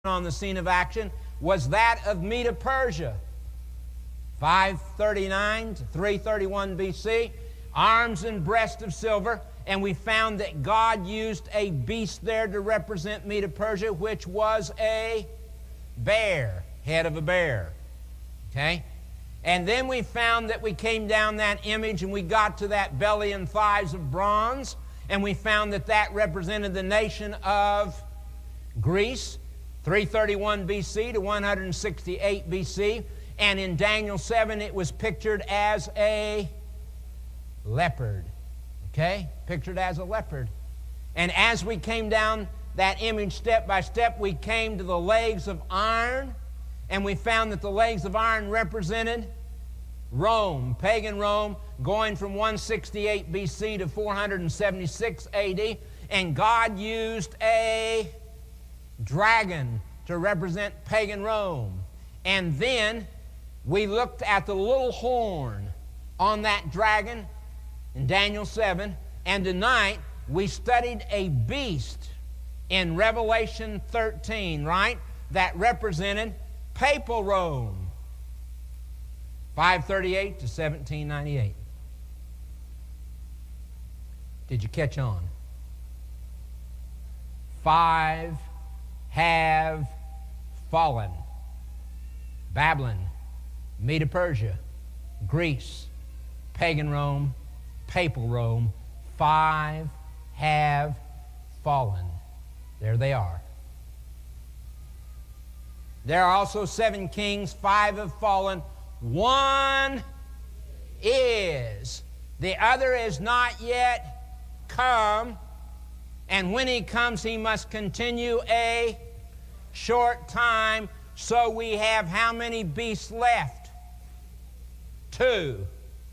on the scene of action was that of Medo-Persia. 539 to 331 BC, arms and breast of silver, and we found that God used a beast there to represent Medo-Persia, which was a bear, head of a bear. Okay? And then we found that we came down that image and we got to that belly and thighs of bronze, and we found that that represented the nation of Greece, 331 BC to 168 BC. And in Daniel 7, it was pictured as a leopard. Okay? Pictured as a leopard. And as we came down that image step by step, we came to the legs of iron, and we found that the legs of iron represented Rome, pagan Rome, going from 168 BC to 476 AD. And God used a dragon to represent pagan Rome. And then we looked at the little horn on that dragon in Daniel 7, and tonight we studied a beast in Revelation 13, right? That represented papal Rome, 538 to 1798. Did you catch on? 5 have fallen. Babylon, Medo-Persia, Greece, pagan Rome, papal Rome. 5 have fallen. There they are. There are also 7 kings. 5 have fallen. 1 is. The other is not yet come. And when he comes, he must continue a short time. So we have how many beasts left? 2.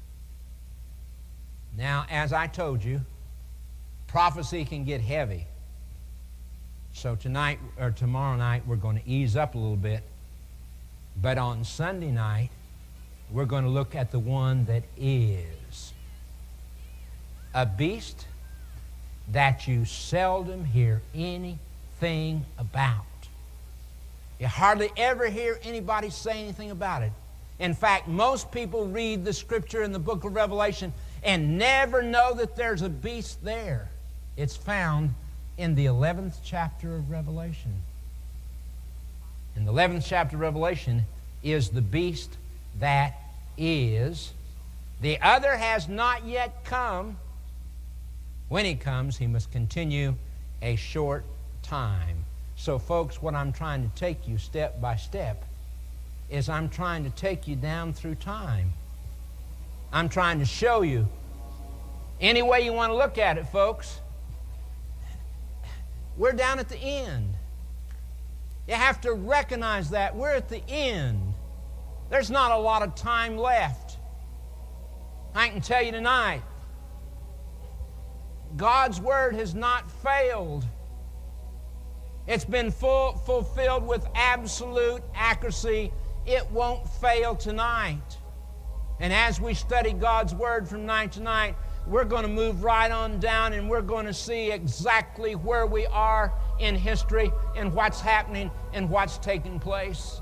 Now, as I told you, prophecy can get heavy. So tonight or tomorrow night, we're going to ease up a little bit. But on Sunday night, we're going to look at the one that is. A beast that you seldom hear anything about. You hardly ever hear anybody say anything about it. In fact, most people read the scripture in the book of Revelation and never know that there's a beast there. It's found in the 11th chapter of Revelation. In the 11th chapter of Revelation is the beast that is. The other has not yet come. When he comes, he must continue a short time. So, folks, what I'm trying to take you step by step is I'm trying to take you down through time. I'm trying to show you any way you want to look at it, folks. We're down at the end. You have to recognize that. We're at the end. There's not a lot of time left. I can tell you tonight, God's Word has not failed. It's been fulfilled with absolute accuracy. It won't fail tonight. And as we study God's Word from night to night, we're going to move right on down and we're going to see exactly where we are in history and what's happening and what's taking place.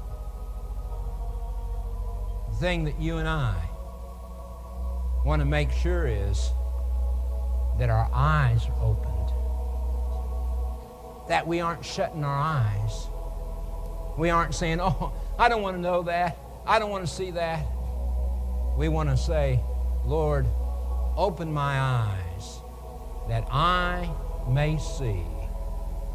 The thing that you and I want to make sure is that our eyes are opened. That we aren't shutting our eyes. We aren't saying, oh, I don't want to know that. I don't want to see that. We want to say, Lord, open my eyes that I may see